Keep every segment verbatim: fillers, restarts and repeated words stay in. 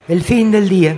El fin del día.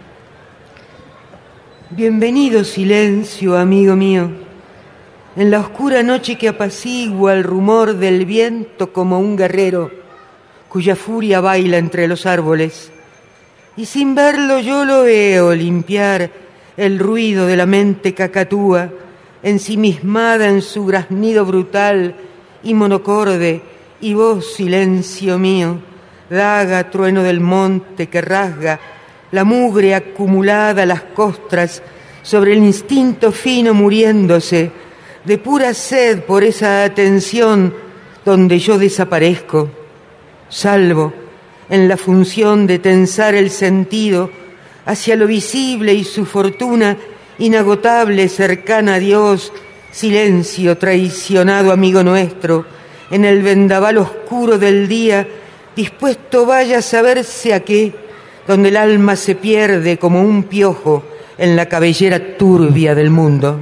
Bienvenido silencio, amigo mío, en la oscura noche que apacigua el rumor del viento como un guerrero cuya furia baila entre los árboles. Y sin verlo yo lo veo limpiar el ruido de la mente cacatúa, ensimismada en su graznido brutal y monocorde, y vos, silencio mío, daga, trueno del monte que rasga la mugre acumulada a las costras sobre el instinto fino muriéndose de pura sed por esa atención donde yo desaparezco, salvo en la función de tensar el sentido hacia lo visible y su fortuna inagotable cercana a Dios. Silencio traicionado, amigo nuestro, en el vendaval oscuro del día, dispuesto vaya a saberse a qué, donde el alma se pierde como un piojo en la cabellera turbia del mundo.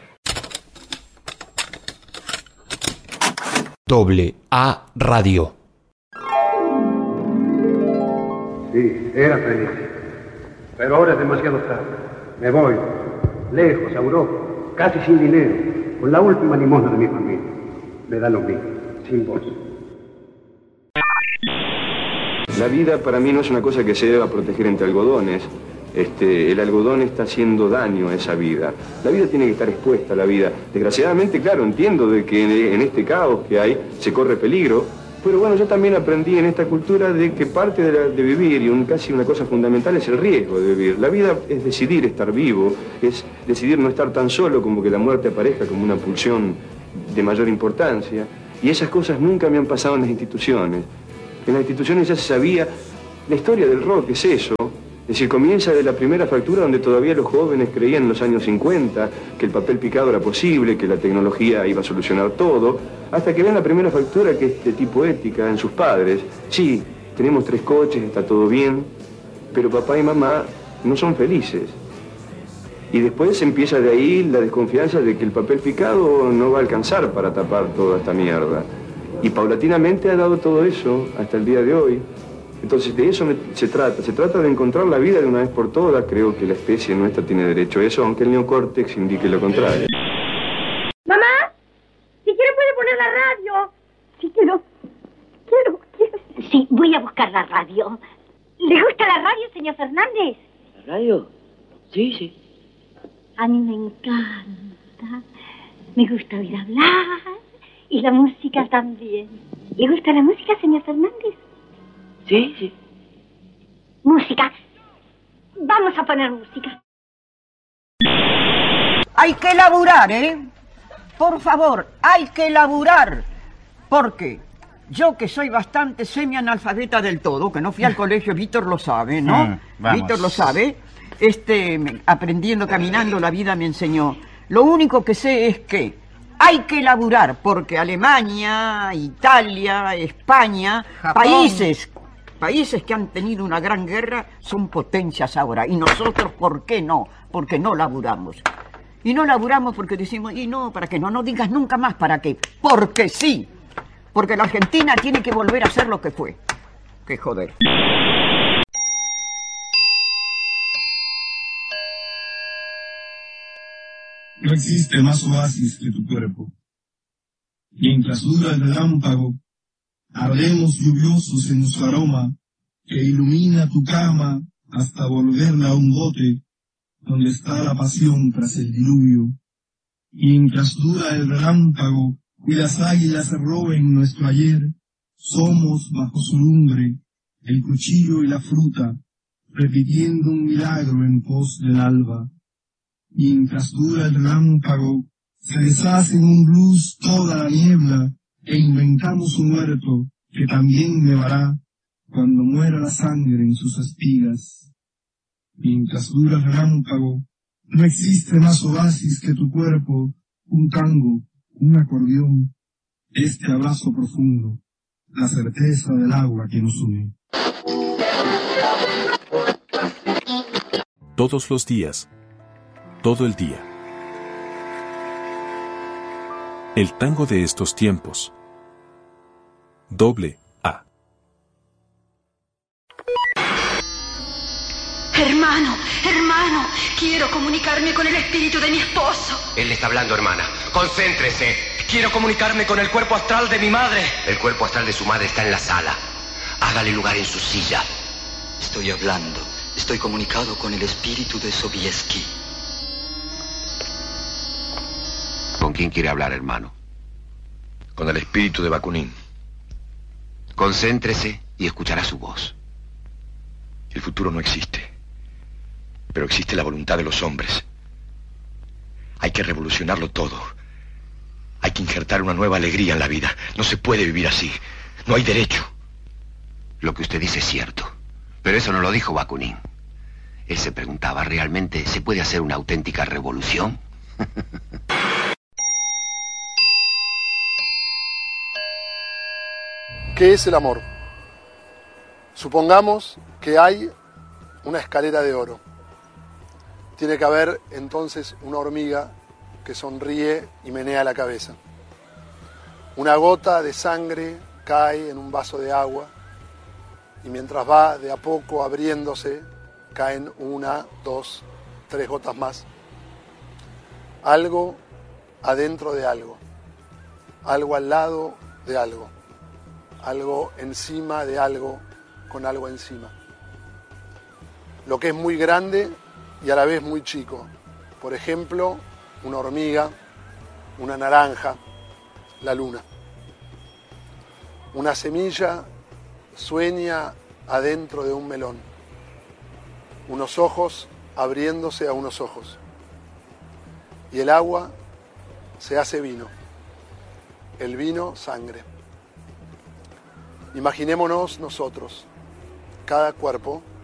Doble A Radio. Sí, era feliz. Pero ahora es demasiado tarde. Me voy, lejos, a Europa, casi sin dinero, con la última limosna de mi familia. Me da lo mismo, sin vos. La vida para mí no es una cosa que se deba proteger entre algodones. Este, el algodón está haciendo daño a esa vida. La vida tiene que estar expuesta a la vida. Desgraciadamente, claro, entiendo de que en este caos que hay se corre peligro, pero bueno, yo también aprendí en esta cultura de que parte de, la, de vivir, y un, casi una cosa fundamental, es el riesgo de vivir. La vida es decidir estar vivo, es decidir no estar tan solo como que la muerte aparezca como una pulsión de mayor importancia. Y esas cosas nunca me han pasado en las instituciones. En las instituciones ya se sabía, la historia del rock es eso. Es decir, comienza de la primera factura donde todavía los jóvenes creían en los años cincuenta que el papel picado era posible, que la tecnología iba a solucionar todo, hasta que ven la primera factura que es de tipo ética en sus padres. Sí, tenemos tres coches, está todo bien, pero papá y mamá no son felices. Y después empieza de ahí la desconfianza de que el papel picado no va a alcanzar para tapar toda esta mierda. Y paulatinamente ha dado todo eso hasta el día de hoy. Entonces de eso me, se trata, se trata de encontrar la vida de una vez por todas. Creo que la especie nuestra tiene derecho a eso, aunque el neocórtex indique lo contrario. Mamá, si quiere puede poner la radio. Si quiero, quiero, quiero. Sí, voy a buscar la radio. ¿Le gusta la radio, señor Fernández? ¿La radio? Sí, sí. A mí me encanta. Me gusta oír hablar y la música también. ¿Le gusta la música, señor Fernández? Sí, sí. Música. Vamos a poner música. Hay que laburar, ¿eh? Por favor, hay que laburar. Porque yo, que soy bastante semi-analfabeta del todo, que no fui al colegio, Víctor lo sabe, ¿no? Mm, vamos. Víctor lo sabe. Este, aprendiendo, caminando, la vida me enseñó. Lo único que sé es que hay que laburar, porque Alemania, Italia, España, Japón. países... Países que han tenido una gran guerra son potencias ahora. Y nosotros, ¿por qué no? Porque no laburamos. Y no laburamos porque decimos, y no, ¿para qué? No, no digas nunca más para qué. Porque sí. Porque la Argentina tiene que volver a ser lo que fue. Qué joder. No existe más oasis que tu cuerpo. Mientras dura el relámpago, ardemos lluviosos en su aroma, que ilumina tu cama hasta volverla a un bote, donde está la pasión tras el diluvio. Mientras dura el relámpago y las águilas roben nuestro ayer, somos bajo su lumbre, el cuchillo y la fruta, repitiendo un milagro en pos del alba. Mientras dura el relámpago, se deshace en un blues toda la niebla, e inventamos un huerto que también nevará cuando muera la sangre en sus espigas. Mientras dura el relámpago, no existe más oasis que tu cuerpo, un tango, un acordeón, este abrazo profundo, la certeza del agua que nos une. Todos los días, todo el día. El tango de estos tiempos. Doble A. Hermano, hermano, quiero comunicarme con el espíritu de mi esposo. Él le está hablando, hermana. Concéntrese. Quiero comunicarme con el cuerpo astral de mi madre. El cuerpo astral de su madre está en la sala. Hágale lugar en su silla. Estoy hablando. Estoy comunicado con el espíritu de Sobieski. ¿Con quién quiere hablar, hermano? Con el espíritu de Bakunin. Concéntrese y escuchará su voz. El futuro no existe, pero existe la voluntad de los hombres. Hay que revolucionarlo todo. Hay que injertar una nueva alegría en la vida. No se puede vivir así. No hay derecho. Lo que usted dice es cierto, pero eso no lo dijo Bakunin. Él se preguntaba, ¿realmente se puede hacer una auténtica revolución? ¿Qué es el amor? Supongamos que hay una escalera de oro. Tiene que haber entonces una hormiga que sonríe y menea la cabeza. Una gota de sangre cae en un vaso de agua y mientras va de a poco abriéndose, caen una, dos, tres gotas más. Algo adentro de algo, algo al lado de algo, algo encima de algo con algo encima. Lo que es muy grande y a la vez muy chico. Por ejemplo, una hormiga, una naranja, la luna. Una semilla sueña adentro de un melón. Unos ojos abriéndose a unos ojos. Y el agua se hace vino. El vino, sangre. Imaginémonos nosotros, cada cuerpo